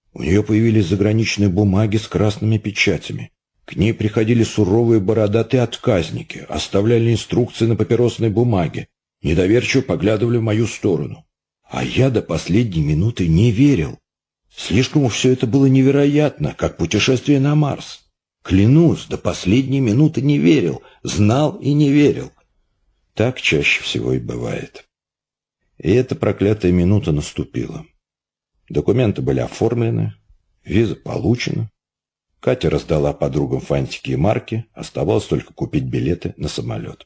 У нее появились заграничные бумаги с красными печатями. К ней приходили суровые бородатые отказники, оставляли инструкции на папиросной бумаге, недоверчиво поглядывали в мою сторону. А я до последней минуты не верил. Слишком уж все это было невероятно, как путешествие на Марс. Клянусь, до последней минуты не верил, знал и не верил. Так чаще всего и бывает. И эта проклятая минута наступила. Документы были оформлены, виза получена. Катя раздала подругам фантики и марки, оставалось только купить билеты на самолет.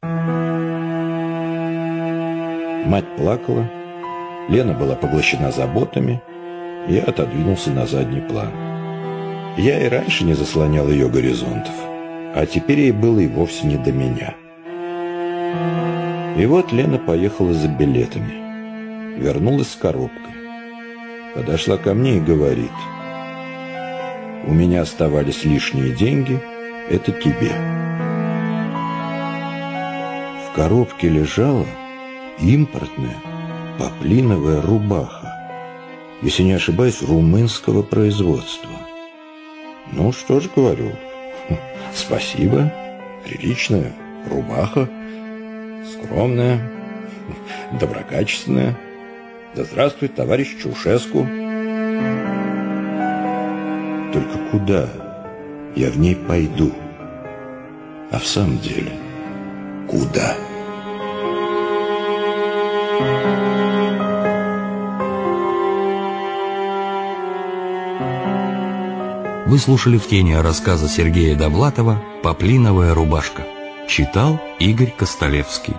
Мать плакала, Лена была поглощена заботами, я отодвинулся на задний план. Я и раньше не заслонял ее горизонтов, а теперь ей было и вовсе не до меня. И вот Лена поехала за билетами, вернулась с коробкой. Подошла ко мне и говорит: «У меня оставались лишние деньги, это тебе». В коробке лежала импортная поплиновая рубаха, если не ошибаюсь, румынского производства. Ну, что ж, говорю, спасибо, приличная рубаха, скромная, доброкачественная. Да здравствует товарищ Чаушеску. Только куда я в ней пойду? А в самом деле, куда? Вы слушали «В тени» рассказа Сергея Довлатова «Поплиновая рубашка». Читал Игорь Костолевский.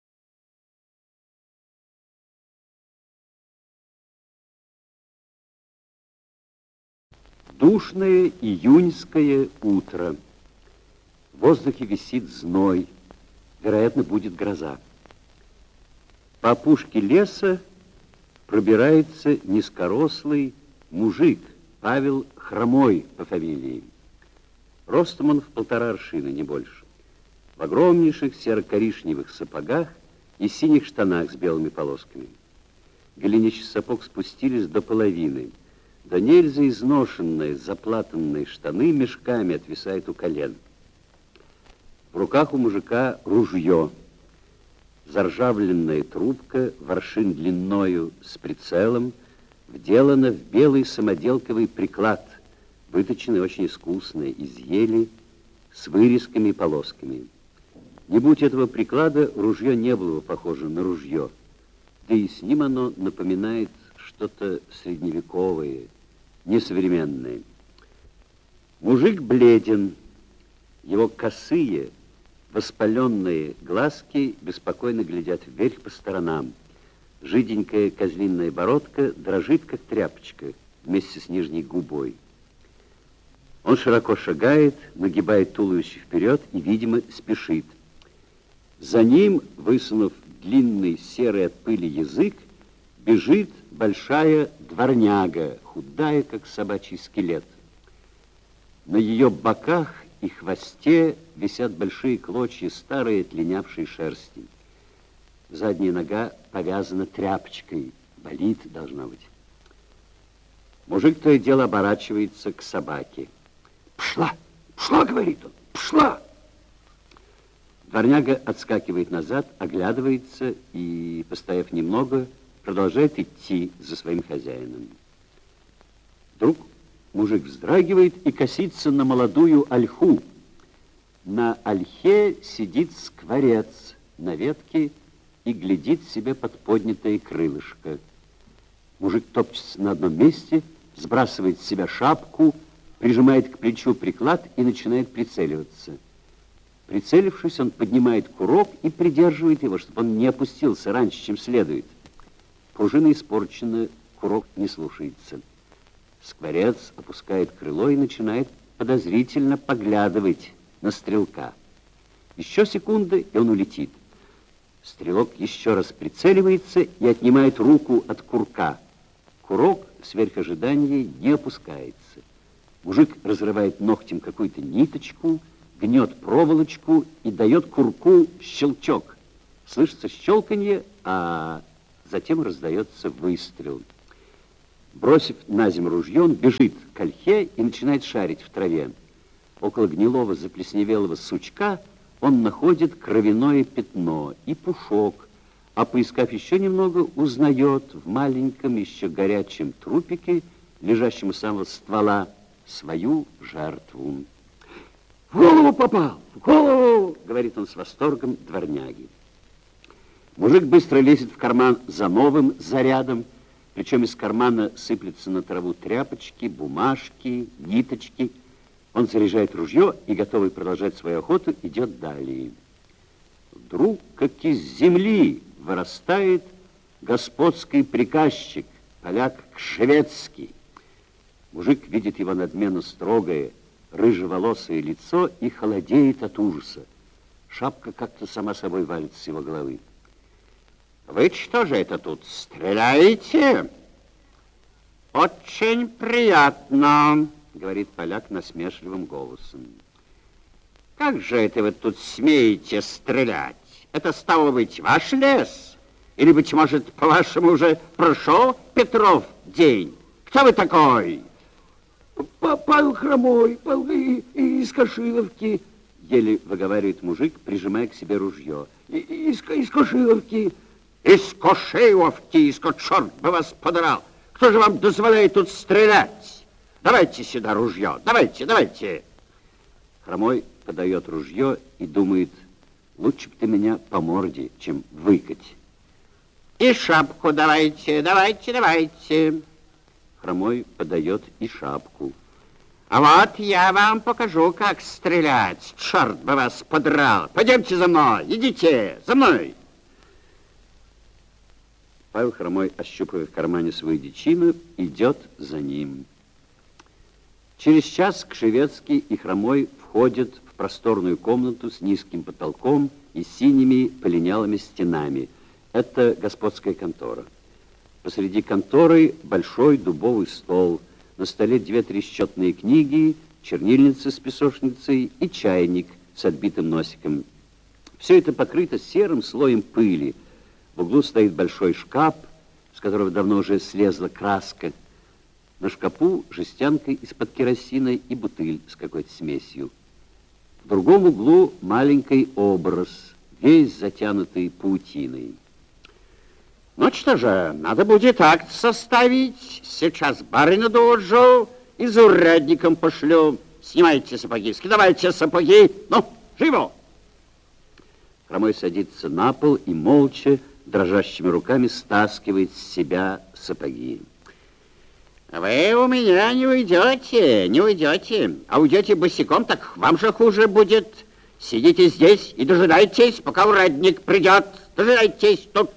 Душное июньское утро. В воздухе висит зной. Вероятно, будет гроза. По опушке леса пробирается низкорослый мужик, Павел Хромой по фамилии. Ростом он в 1,5 аршина, не больше. В огромнейших серо-коричневых сапогах и синих штанах с белыми полосками. Голенища сапог спустились до половины. Да нельзя изношенные, заплатанные штаны мешками отвисают у колен. В руках у мужика ружье. Заржавленная трубка, в аршин длинною с прицелом, вделана в белый самоделковый приклад, выточенный очень искусно из ели, с вырезками и полосками. Не будь этого приклада, ружье не было бы похоже на ружье, да и с ним оно напоминает что-то средневековое, несовременное. Мужик бледен, его косые, воспаленные глазки беспокойно глядят вверх по сторонам. Жиденькая козлиная бородка дрожит, как тряпочка, вместе с нижней губой. Он широко шагает, нагибает туловище вперед и, видимо, спешит. За ним, высунув длинный серый от пыли язык, бежит большая дворняга, худая, как собачий скелет. На ее боках и хвосте висят большие клочья старой отлинявшей шерсти. Задняя нога повязана тряпочкой, болит, должно быть. Мужик то и дело оборачивается к собаке. «Пшла! Пшла!» — говорит он. «Пшла!» Дворняга отскакивает назад, оглядывается и, постояв немного, продолжает идти за своим хозяином. Вдруг мужик вздрагивает и косится на молодую ольху. На ольхе сидит скворец на ветке и глядит себе под поднятое крылышко. Мужик топчется на одном месте, сбрасывает с себя шапку, прижимает к плечу приклад и начинает прицеливаться. Прицелившись, он поднимает курок и придерживает его, чтобы он не опустился раньше, чем следует. Пружина испорчена, курок не слушается. Скворец опускает крыло и начинает подозрительно поглядывать на стрелка. Еще секунды, и он улетит. Стрелок еще раз прицеливается и отнимает руку от курка. Курок, сверх ожидания, не опускается. Мужик разрывает ногтем какую-то ниточку, гнет проволочку и дает курку щелчок. Слышится щелканье, а затем раздается выстрел. Бросив на землю ружье, он бежит к ольхе и начинает шарить в траве. Около гнилого заплесневелого сучка он находит кровяное пятно и пушок, а поискав еще немного, узнает в маленьком еще горячем трупике, лежащем у самого ствола, свою жертву. «В голову попал! В голову!» — говорит он с восторгом дворняги. Мужик быстро лезет в карман за новым зарядом, причем из кармана сыплются на траву тряпочки, бумажки, ниточки. Он заряжает ружье и, готовый продолжать свою охоту, идет далее. Вдруг, как из земли, вырастает господский приказчик, поляк Кшевецкий. Мужик видит его надменно строгое, рыжеволосое лицо и холодеет от ужаса. Шапка как-то сама собой валится с его головы. «Вы что же это тут стреляете?» «Очень приятно», — говорит поляк насмешливым голосом. «Как же это вы тут смеете стрелять? Это, стало быть, ваш лес? Или, быть может, по-вашему, уже прошел Петров день? Кто вы такой?» «Павел Хромой, из Кашиловки», — еле выговаривает мужик, прижимая к себе ружье. «Из Кашиловки». «Из Кашиловки, черт бы вас подрал! Кто же вам дозволяет тут стрелять? Давайте сюда ружье, давайте!» Хромой подает ружье и думает, лучше бы ты меня по морде, чем выкать. «И шапку давайте!» Хромой подает и шапку. «А вот я вам покажу, как стрелять. Черт бы вас подрал! Пойдемте за мной, идите, за мной!» Павел Хромой, ощупывая в кармане свою дичину, идет за ним. Через час Кшевецкий и Хромой входят в просторную комнату с низким потолком и синими полинялыми стенами. Это господская контора. Посреди конторы большой дубовый стол, на столе 2-3 счетные книги, чернильница с песочницей и чайник с отбитым носиком. Все это покрыто серым слоем пыли. В углу стоит большой шкаф, с которого давно уже слезла краска. На шкафу жестянка из-под керосина и бутыль с какой-то смесью. В другом углу маленький образ, весь затянутый паутиной. «Ну что же, надо будет акт составить. Сейчас барина доложу и за урядником пошлю. Снимайте сапоги, скидывайте сапоги. Ну, живо!» Хромой садится на пол и молча, дрожащими руками стаскивает с себя сапоги. «Вы у меня не уйдете. А уйдете босиком, так вам же хуже будет. Сидите здесь и дожидайтесь, пока урядник придет. Дожидайтесь тут».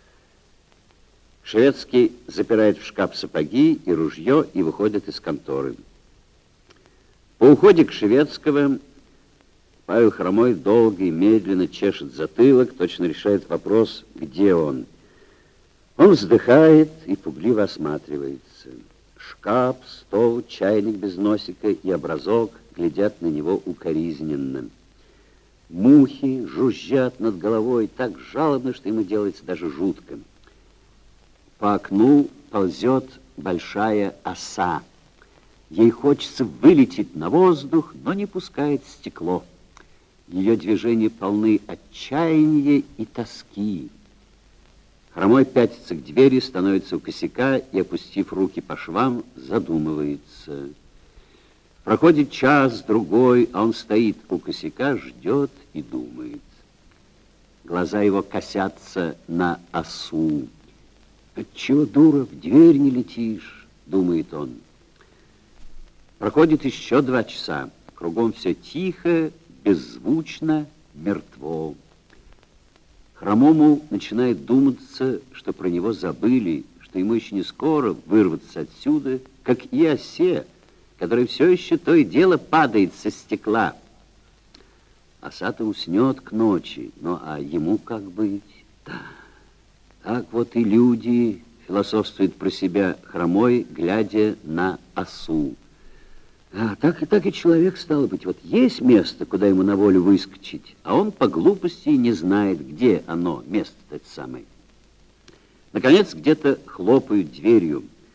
Шведский запирает в шкаф сапоги и ружье и выходит из конторы. По уходе Кшевецкого Павел Хромой долго и медленно чешет затылок, точно решает вопрос, где он. Он вздыхает и пугливо осматривается. Шкаф, стол, чайник без носика и образок глядят на него укоризненно. Мухи жужжат над головой так жалобно, что ему делается даже жутко. По окну ползет большая оса. Ей хочется вылететь на воздух, но не пускает стекло. Ее движения полны отчаяния и тоски. Хромой пятится к двери, становится у косяка и, опустив руки по швам, задумывается. Проходит час-другой, а он стоит у косяка, ждет и думает. Глаза его косятся на осу. «Отчего, дура, в дверь не летишь?» — думает он. Проходит еще 2 часа. Кругом все тихо, беззвучно, мертво. Хромому начинает думаться, что про него забыли, что ему еще не скоро вырваться отсюда, как и осе, которая все еще то и дело падает со стекла. Оса-то уснет к ночи, ну а ему как быть? Да. Так вот и люди, философствует про себя Хромой, глядя на осу. А так и человек, стало быть, вот есть место, куда ему на волю выскочить, а он по глупости не знает, где оно, место-то это самое. Наконец, где-то хлопают дверью.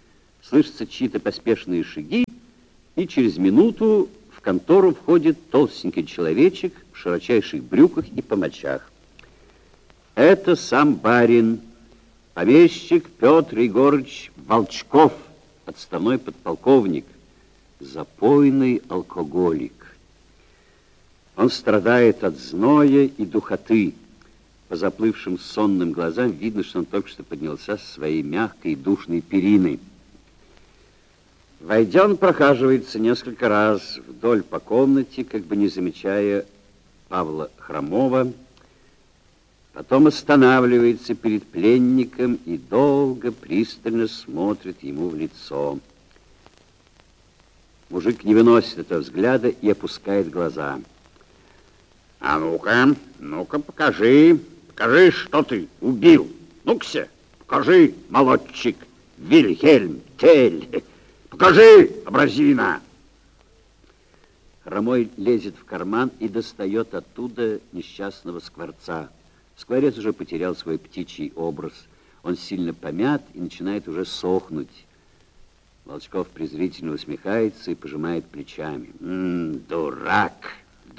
Слышатся чьи-то поспешные шаги, и через минуту в контору входит толстенький человечек в широчайших брюках и помочах. Это сам барин, помещик Петр Егорыч Волчков, отставной подполковник, запойный алкоголик. Он страдает от зноя и духоты. По заплывшим сонным глазам видно, что он только что поднялся со своей мягкой и душной перины. Войдя, он прохаживается несколько раз вдоль по комнате, как бы не замечая Павла Хромова, потом останавливается перед пленником и долго, пристально смотрит ему в лицо. Мужик не выносит этого взгляда и опускает глаза. А ну-ка, покажи, что ты убил. Ну-ка, покажи, молодчик, Вильгельм Тель. Покажи, образина. Хромой лезет в карман и достает оттуда несчастного скворца. Скворец уже потерял свой птичий образ. Он сильно помят и начинает уже сохнуть. Волчков презрительно усмехается и пожимает плечами. Дурак,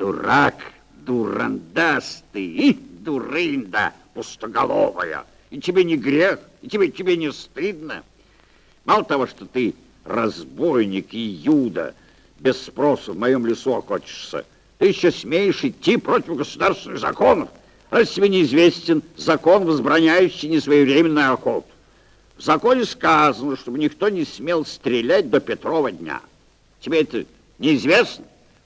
дурандастый, дурында, пустоголовая. И тебе не грех, и тебе не стыдно. Мало того, что ты разбойник и юда, без спроса в моем лесу охотишься, ты еще смеешь идти против государственных законов. Раз тебе неизвестен закон, возбраняющий несвоевременную охоту. В законе сказано, чтобы никто не смел стрелять до Петрова дня. Тебе это неизвестно?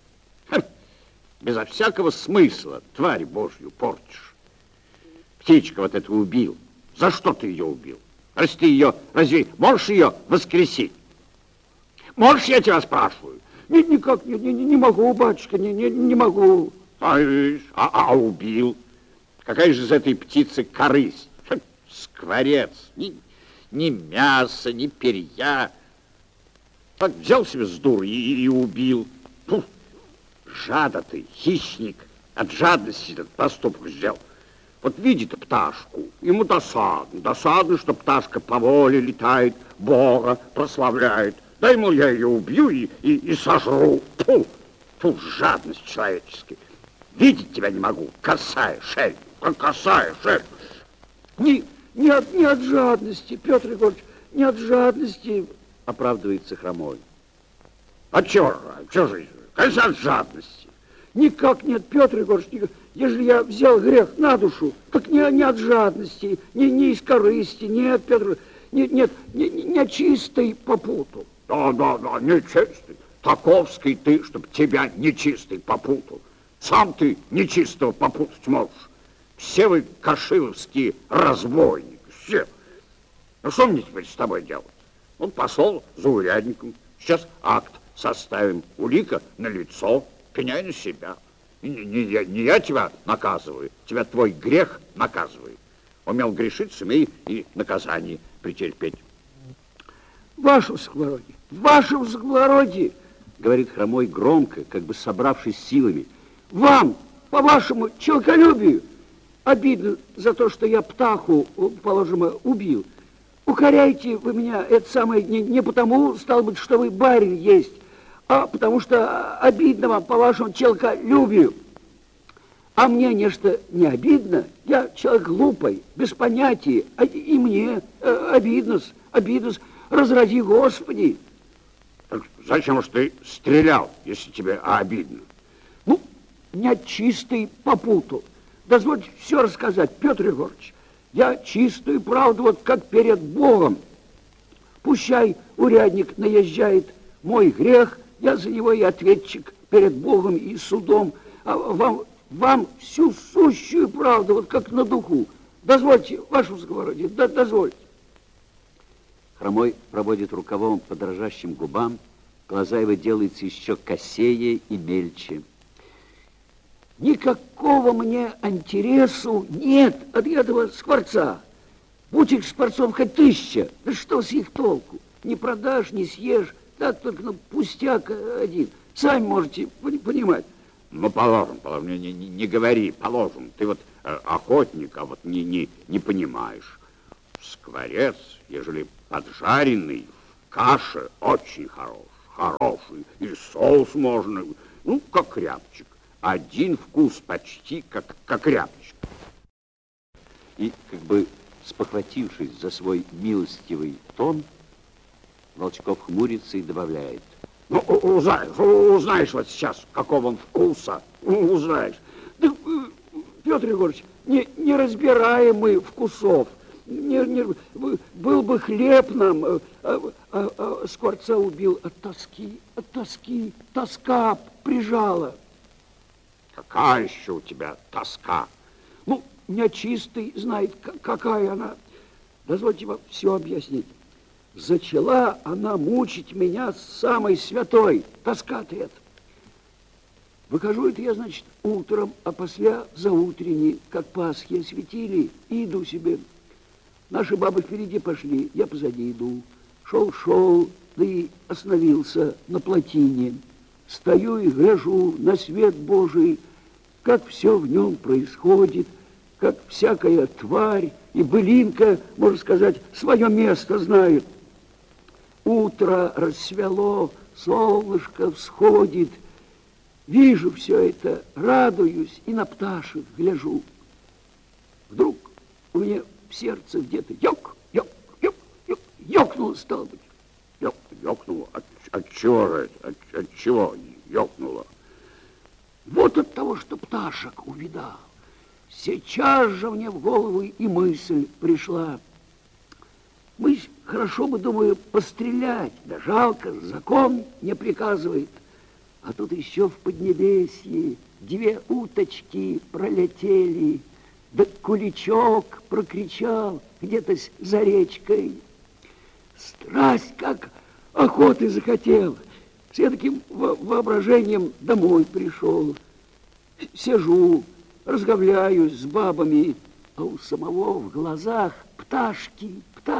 Безо всякого смысла, тварь Божью, портишь. Птичка вот эту убил. За что ты ее убил? Разве можешь ее воскресить? Можешь, я тебя спрашиваю? Никак не могу, батюшка, не могу. А убил? Какая же из этой птицы корысть? Скворец. Ни мяса, ни перья. Так взял себе с дуры и убил. Фу, жада ты, хищник. От жадности этот поступок сделал. Вот видит пташку, ему досадно, что пташка по воле летает, Бога прославляет. Дай, мол, я ее убью и сожру. Фу, жадность человеческая. Видеть тебя не могу, косая шель. Не от жадности, Петр Егорович, не от жадности, оправдывается Хромой. А чё же, конечно, от жадности. Никак нет, Петр Егорович, никак. Ежели я взял грех на душу, так не от жадности, не из корысти, нет, Петр, нет, не чистой попуту. Да, нечистый. Таковский ты, чтоб тебя нечистый попутал. Сам ты нечистого попутать можешь. Все вы кашиловские разбойники, все. Ну что мне теперь с тобой делать? Он пошел за урядником. Сейчас акт составим. Улика на лицо, пеняй на себя. Не я тебя наказываю, тебя твой грех наказывает. Умел грешить, сумей и наказание претерпеть. Ваше благородие, говорит Хромой громко, как бы собравшись силами. Вам, по вашему человеколюбию, обидно за то, что я птаху, положим, убил. Укоряете вы меня, это самое, не потому, стало быть, что вы барин есть, а потому что обидно вам по вашему человеколюбию. А мне нечто не обидно, я человек глупый, без понятия, и мне обидно, разрази Господи. Так зачем же ты стрелял, если тебе обидно? Ну, не от чистой попуту. Дозвольте все рассказать, Петр Егорович. Я чистую правду, вот как перед Богом. Пущай урядник наезжает, мой грех, я за него и ответчик перед Богом и судом. А вам всю сущую правду, вот как на духу. Дозвольте, ваше благородие, дозвольте. Хромой проводит рукавом по дрожащим губам, глаза его делаются еще косее и мельче. Никакого мне интересу нет от этого скворца. Будь их скворцов хоть 1000, да что с их толку? Не продашь, не съешь, так только пустяк один. Сами можете понимать. Ну, положим, не говори, положим. Ты вот охотник, а вот не понимаешь. Скворец, ежели поджаренный, каша очень хороший, и соус можно, ну, как рябчик. Один вкус почти как рябчик. И, как бы спохватившись за свой милостивый тон, Волчков хмурится и добавляет. Ну, узнаешь вот сейчас, какого он вкуса, узнаешь. Да, Петр Егорович, не разбираем мы вкусов. Был бы хлеб нам, скворца убил от тоски, тоска прижала. Какая еще у тебя тоска? Ну, нечистый знает, какая она. Дозвольте вам все объяснить. Зачала она мучить меня самой святой, тоска-то это. Выхожу это я, значит, утром, а после заутренне, как Пасхи осветили, и иду себе. Наши бабы впереди пошли, я позади иду. Шел, да и остановился на плотине. Стою и гляжу на свет Божий, как все в нем происходит, как всякая тварь и былинка, можно сказать, свое место знает. Утро рассвело, солнышко всходит. Вижу все это, радуюсь и на пташек гляжу. Вдруг у меня в сердце где-то ёкнуло, стало быть. Ёкнуло? От чего же? От чего ёкнуло? Вот от того, что пташек увидал. Сейчас же мне в голову и мысль пришла. Хорошо бы, думаю, пострелять, да жалко, закон не приказывает. А тут еще в Поднебесье 2 уточки пролетели, да куличок прокричал где-то за речкой. Страсть как охоты захотел. С таким воображением домой пришел. Сижу, разговляюсь с бабами, а у самого в глазах пташки.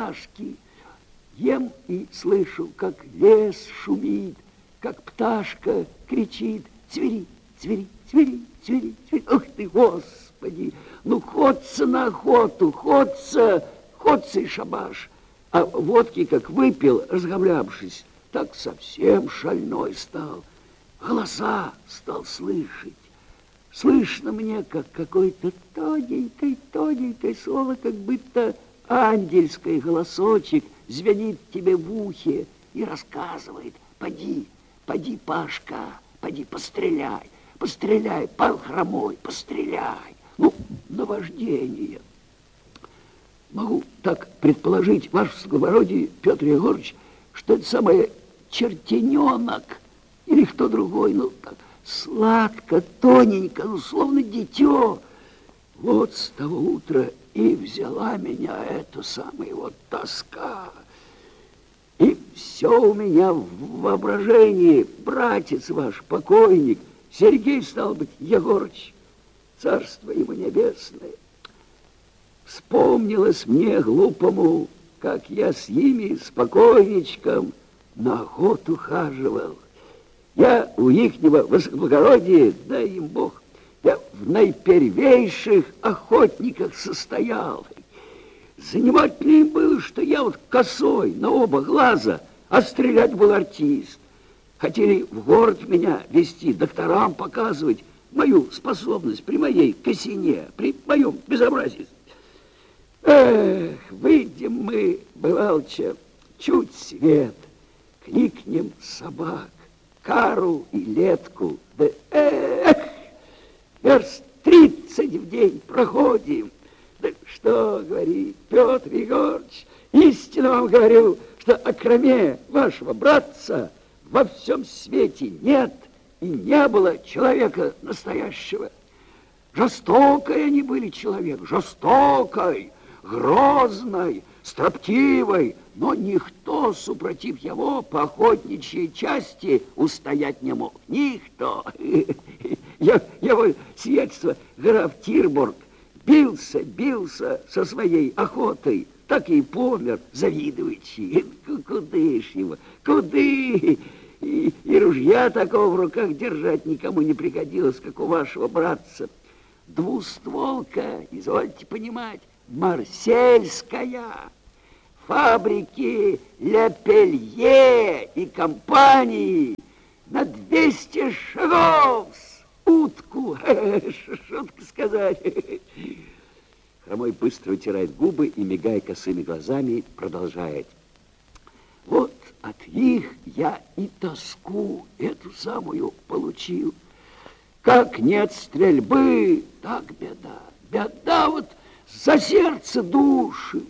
Ем и слышу, как лес шумит, как пташка кричит: цвери, цвери, цвери, цвери, цвери. Ух ты, Господи! Ну, ходца на охоту, ходца и шабаш. А водки как выпил, разговлявшись, так совсем шальной стал. Голоса стал слышать. Слышно мне, как какой-то тоненькое слово, как будто ангельский голосочек звенит тебе в ухе и рассказывает: поди, Пашка, поди постреляй, пан хромой, постреляй. Ну, наваждение. Могу так предположить, ваше сковородие, Петр Егорович, что это самое чертененок или кто другой, ну, так сладко, тоненько, ну, словно дитё. Вот с того утра и взяла меня эта самая вот тоска. И все у меня в воображении. Братец ваш, покойник, Сергей, стал быть, Егорыч, царство ему небесное. Вспомнилось мне, глупому, как я с ними, с покойничком, на охоту хаживал. Я у ихнего высокоблагородия, дай им Бог, я в наипервейших охотниках состоял. Занимательно им было, что я вот косой на оба глаза, а стрелять был артист. Хотели в город меня везти, докторам показывать мою способность при моей косине, при моем безобразии. Эх, выйдем мы, бывалча, чуть свет, кликнем собак, Кару и Летку, да верст 30 в день проходим. Да что говорит Петр Егорович, истинно вам говорю, что окроме вашего братца во всем свете нет и не было человека настоящего. Жестокой они были человек, жестокой, грозной, строптивой, но никто, супротив его, по охотничьей части устоять не мог. Никто. Его сиятельство граф Тирбург бился со своей охотой, так и помер, завидуючи. Куды ж его, куды? И ружья такого в руках держать никому не пригодилось, как у вашего братца. Двустволка, извольте понимать, марсельская. фабрики Ля Пелье и компании на 200 шагов с утку. Шутка сказать. Хромой быстро вытирает губы и, мигая косыми глазами, продолжает. Вот от них я и тоску эту самую получил. Как нет стрельбы, так беда. Беда вот за сердце душит.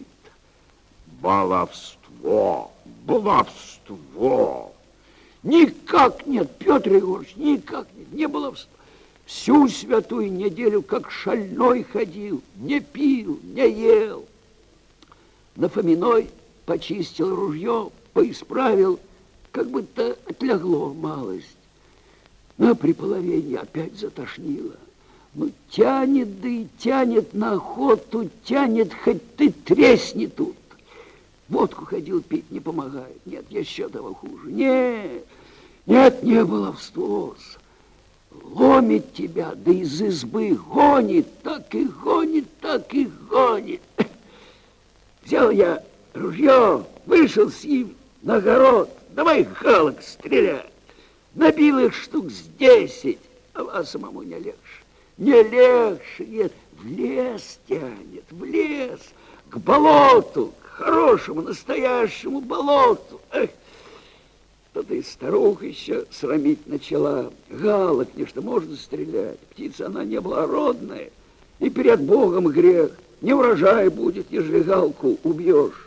Баловство, баловство. Никак нет, Петр Егорович, никак нет, не баловство. Всю святую неделю как шальной ходил, не пил, не ел. На Фоминой почистил ружье, поисправил, как будто отлегло малость. Но при половине опять затошнило. Ну, тянет, да и тянет на охоту, тянет, хоть ты тресни тут. Водку ходил пить, не помогает. Нет, еще того хуже. Нет, нет, не баловство. Ломит тебя, да из избы гонит, так и гонит, так и гонит. Взял я ружье, вышел с ним на огород, давай галок стрелять. Набил их штук с 10, а самому не легче. Не легче, нет, в лес тянет, в лес, к болоту, к хорошему, настоящему болоту. Эх, то-то и старуха еще срамить начала. Галок, конечно, можно стрелять. Птица она не благородная. И перед Богом грех. Не урожай будет, ежели галку убьешь.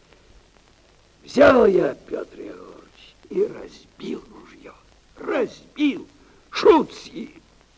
Взял я, Петр Егорович, и разбил ружье. Разбил. Шут с ним.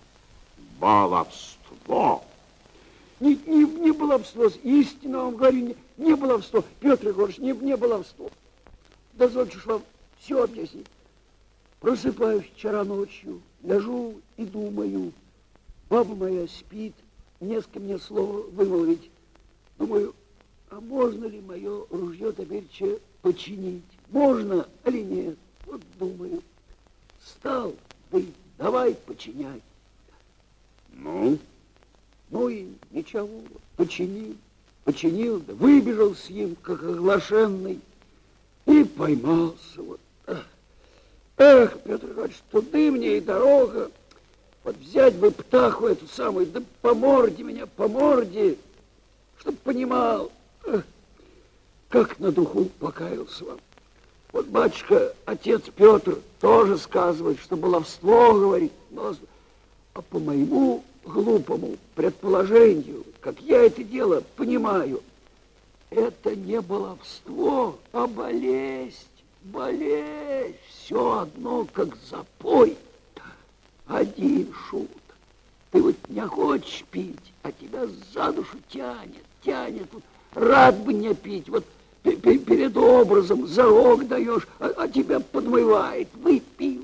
Баловство. Не баловство, истинно вам говорю, не баловство. Петр Егорович, не баловство. Дозвольте вам все объяснить. Просыпаюсь вчера ночью, ляжу и думаю. Баба моя спит, не с кем мне слово вымолвить. Думаю, а можно ли мое ружье теперь починить? Можно или нет? Вот думаю. Встал, да и давай починять. Ну? Ну и ничего, починил, да выбежал с ним, как оглашенный, и поймался. Вот. Эх, Петр Иванович, туды мне и дорога. Вот взять бы птаху эту самую, да по морде меня, по морде, чтоб понимал, как на духу покаялся вам. Вот батюшка, отец Петр тоже сказывает, что баловство, говорит, баловство. А по моему глупому предположению, как я это дело понимаю, это не баловство, а болезнь, болезнь. Все одно, как запой. Один шут. Ты вот не хочешь пить, а тебя за душу тянет. Вот, рад бы не пить, вот перед образом зарок даешь, а тебя подмывает. Выпей.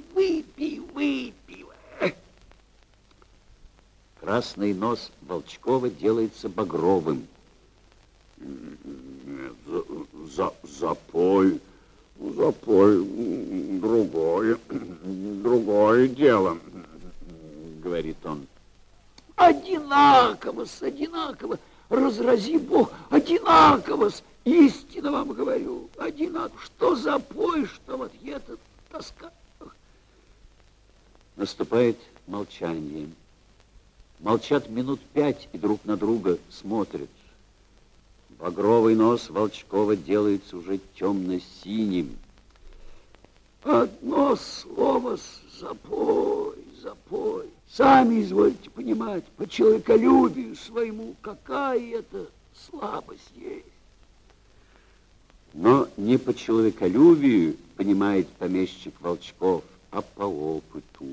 Красный нос Волчкова делается багровым. Запой, другое дело, говорит он. Одинаково, разрази Бог, одинаково, истинно вам говорю, одинаково. Что запой, что вот этот тоска. Наступает молчание. Молчат минут 5 и друг на друга смотрят. Багровый нос Волчкова делается уже темно-синим. Одно слово запой. Сами извольте понимать, по человеколюбию своему, какая это слабость есть. Но не по человеколюбию понимает помещик Волчков, а по опыту.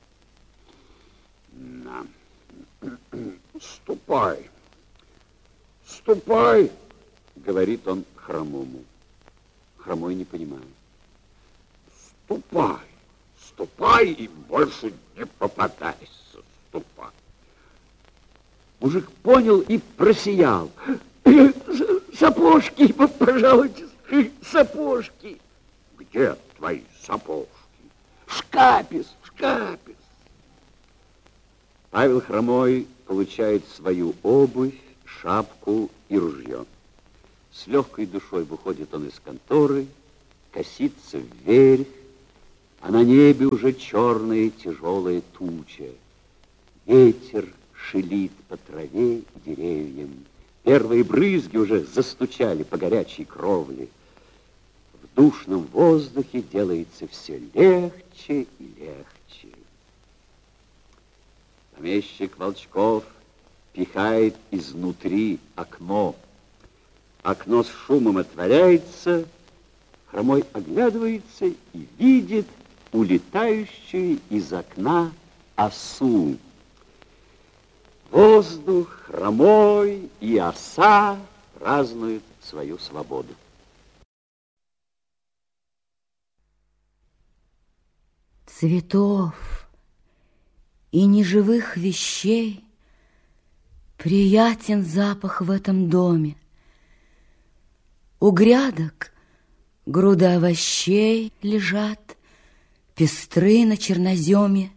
На. Ступай, говорит он Хромому. Хромой не понимает. Ступай и больше не попадайся. Ступай. Мужик понял и просиял. Сапожки, пожалуйте, сапожки. Где твои сапожки? В шкафе. Павел Хромой получает свою обувь, шапку и ружье. С легкой душой выходит он из конторы, косится вверх, а на небе уже черная тяжелая туча. Ветер шелит по траве и деревьям. Первые брызги уже застучали по горячей кровле. В душном воздухе делается все легче и легче. Помещик Волчков пихает изнутри окно. Окно с шумом отворяется, Хромой оглядывается и видит улетающую из окна осу. Воздух, Хромой и оса празднуют свою свободу. Цветов и неживых вещей приятен запах в этом доме. У грядок груды овощей лежат, пестры на черноземе.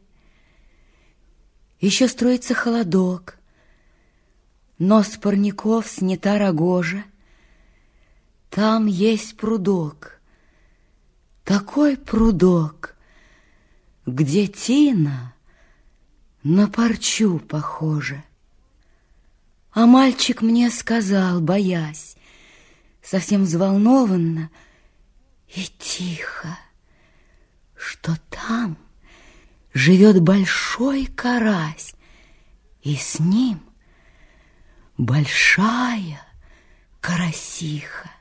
Еще строится холодок, но с парников снята рогожа. Там есть прудок, такой прудок, где тина на парчу похожа. А мальчик мне сказал, боясь, совсем взволнованно и тихо, что там живет большой карась, и с ним большая карасиха.